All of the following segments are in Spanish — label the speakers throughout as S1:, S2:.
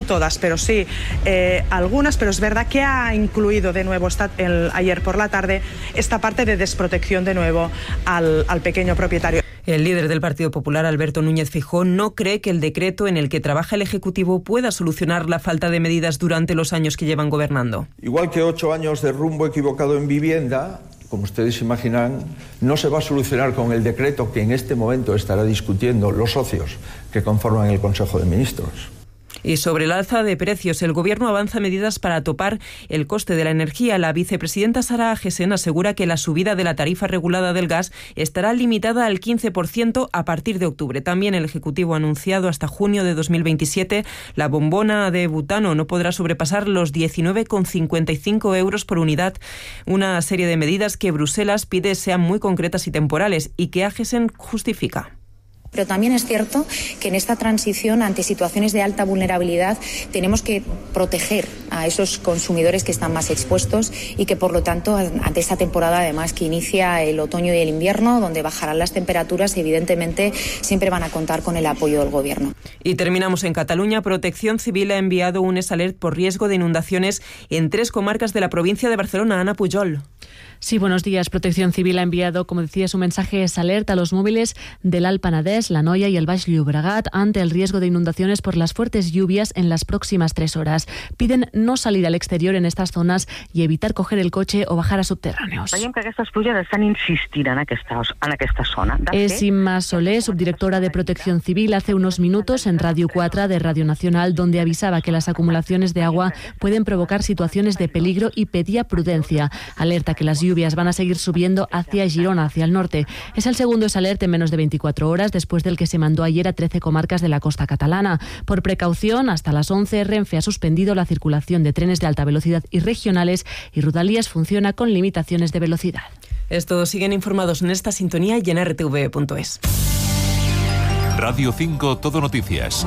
S1: todas, pero sí algunas, pero es verdad que ha incluido de nuevo ayer por la tarde esta parte de desprotección de nuevo al pequeño propietario.
S2: El líder del Partido Popular, Alberto Núñez Feijóo, no cree que el decreto en el que trabaja el Ejecutivo pueda solucionar la falta de medidas durante los años que llevan gobernando.
S3: Igual que 8 años de rumbo equivocado en vivienda, como ustedes imaginan, no se va a solucionar con el decreto que en este momento estará discutiendo los socios que conforman el Consejo de Ministros.
S2: Y sobre el alza de precios, el Gobierno avanza medidas para topar el coste de la energía. La vicepresidenta Sara Agesen asegura que la subida de la tarifa regulada del gas estará limitada al 15% a partir de octubre. También el Ejecutivo ha anunciado hasta junio de 2027 la bombona de butano no podrá sobrepasar los 19,55 euros por unidad. Una serie de medidas que Bruselas pide sean muy concretas y temporales y que Agesen justifica.
S4: Pero también es cierto que en esta transición ante situaciones de alta vulnerabilidad tenemos que proteger a esos consumidores que están más expuestos y que por lo tanto ante esta temporada además que inicia el otoño y el invierno donde bajarán las temperaturas evidentemente siempre van a contar con el apoyo del Gobierno.
S2: Y terminamos en Cataluña. Protección Civil ha enviado un alert por riesgo de inundaciones en 3 comarcas de la provincia de Barcelona. Ana Pujol.
S5: Sí, buenos días. Protección Civil ha enviado, como decía, su mensaje es alerta a los móviles del Alt Penedès, la Noia y el Baix Llobregat ante el riesgo de inundaciones por las fuertes lluvias en las próximas 3 horas. Piden no salir al exterior en estas zonas y evitar coger el coche o bajar a subterráneos.
S6: Veiem que aquestes pluges estan insistint en aquesta zona.
S5: Es Imma Solé, subdirectora de Protección Civil, hace unos minutos en Radio 4 de Radio Nacional, donde avisaba que las acumulaciones de agua pueden provocar situaciones de peligro y pedía prudencia. Alerta que las lluvias van a seguir subiendo hacia Girona, hacia el norte. Es el segundo alert en menos de 24 horas, después del que se mandó ayer a 13 comarcas de la costa catalana. Por precaución, hasta las 11, Renfe ha suspendido la circulación de trenes de alta velocidad y regionales y Rodalies funciona con limitaciones de velocidad.
S2: Estos siguen informados en esta sintonía y en rtv.es.
S7: Radio 5 Todo Noticias.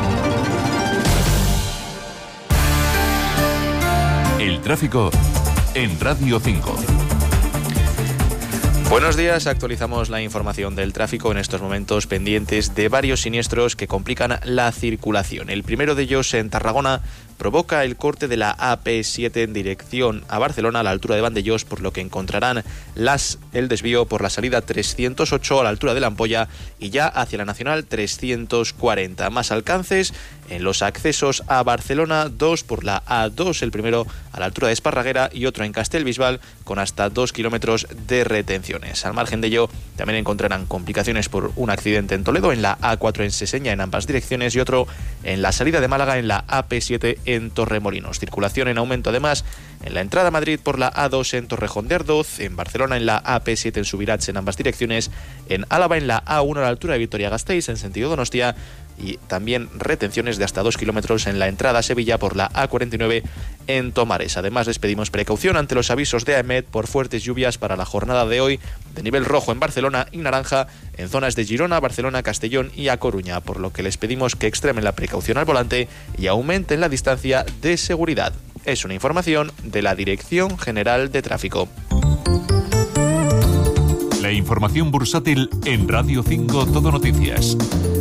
S7: El tráfico en Radio 5.
S8: Buenos días, actualizamos la información del tráfico en estos momentos pendientes de varios siniestros que complican la circulación. El primero de ellos en Tarragona provoca el corte de la AP7 en dirección a Barcelona a la altura de Vandellós, por lo que encontrarán el desvío por la salida 308 a la altura de la Ampolla y ya hacia la Nacional 340. Más alcances en los accesos a Barcelona, 2 por la A2, el primero a la altura de Esparraguera y otro en Castellbisbal con hasta 2 kilómetros de retenciones. Al margen de ello, también encontrarán complicaciones por un accidente en Toledo, en la A4 en Seseña en ambas direcciones y otro en la salida de Málaga en la AP7 en Torremolinos. Circulación en aumento además en la entrada a Madrid por la A2 en Torrejón de Ardoz, en Barcelona en la AP7 en Subirats en ambas direcciones, en Álava en la A1 a la altura de Vitoria-Gasteiz en sentido Donostia y también retenciones de hasta 2 kilómetros en la entrada a Sevilla por la A49 en Tomares. Además les pedimos precaución ante los avisos de AEMET por fuertes lluvias para la jornada de hoy, de nivel rojo en Barcelona y naranja en zonas de Girona, Barcelona, Castellón y A Coruña, por lo que les pedimos que extremen la precaución al volante y aumenten la distancia de seguridad. Es una información de la Dirección General de Tráfico.
S7: La información bursátil en Radio 5 Todo Noticias.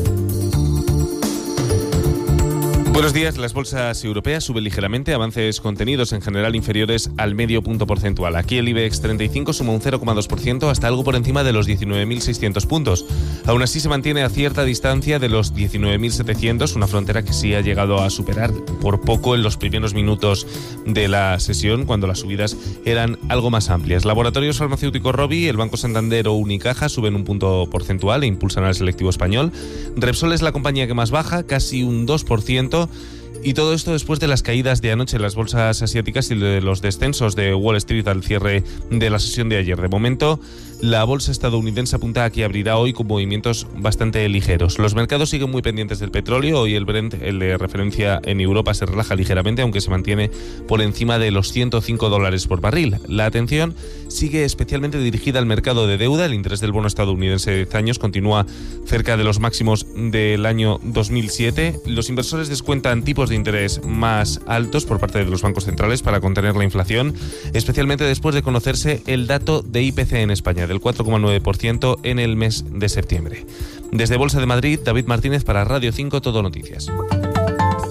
S7: Buenos días. Las bolsas europeas suben ligeramente, avances contenidos en general inferiores al medio punto porcentual. Aquí el IBEX 35 suma un 0,2% hasta algo por encima de los 19.600 puntos. Aún así se mantiene a cierta distancia de los 19.700, una frontera que sí ha llegado a superar por poco en los primeros minutos de la sesión, cuando las subidas eran algo más amplias. Laboratorios farmacéuticos Rovi, el Banco Santander o Unicaja suben un punto porcentual e impulsan al selectivo español. Repsol es la compañía que más baja, casi un 2%. Y todo esto después de las caídas de anoche en las bolsas asiáticas y de los descensos de Wall Street al cierre de la sesión de ayer. De momento, la bolsa estadounidense apunta a que abrirá hoy con movimientos bastante ligeros. Los mercados siguen muy pendientes del petróleo. Hoy el Brent, el de referencia en Europa, se relaja ligeramente, aunque se mantiene por encima de los $105 por barril. La atención sigue especialmente dirigida al mercado de deuda. El interés del bono estadounidense de 10 años continúa cerca de los máximos del año 2007. Los inversores descuentan tipos de interés más altos por parte de los bancos centrales para contener la inflación, especialmente después de conocerse el dato de IPC en España, del 4,9% en el mes de septiembre. Desde Bolsa de Madrid, David Martínez para Radio 5 Todo Noticias.